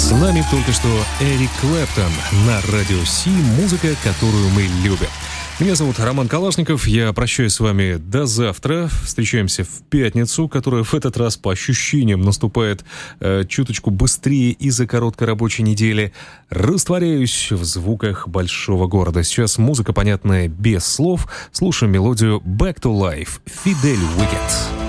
С нами только что Эрик Клэптон на Радио Си, музыка, которую мы любим. Меня зовут Роман Калашников, я прощаюсь с вами до завтра. Встречаемся в пятницу, которая в этот раз по ощущениям наступает чуточку быстрее из-за короткой рабочей недели. Растворяюсь в звуках большого города. Сейчас музыка, понятная без слов. Слушаем мелодию «Back to Life» Фидель Уикет.